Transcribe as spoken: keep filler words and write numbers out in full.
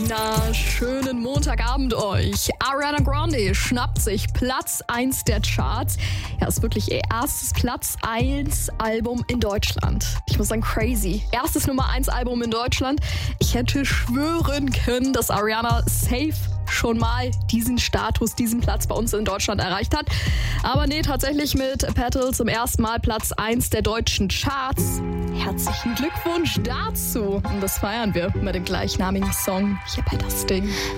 Na, schönen Montagabend euch. Ariana Grande schnappt sich Platz eins der Charts. Ja, ist wirklich ihr erstes Platz eins Album in Deutschland. Ich muss sagen, crazy. Erstes Nummer eins Album in Deutschland. Ich hätte schwören können, dass Ariana safe schon mal diesen Status, diesen Platz bei uns in Deutschland erreicht hat. Aber nee, tatsächlich mit Petal zum ersten Mal Platz eins der deutschen Charts. Herzlichen Glückwunsch dazu. Und das feiern wir mit dem gleichnamigen Song hier bei Das Ding.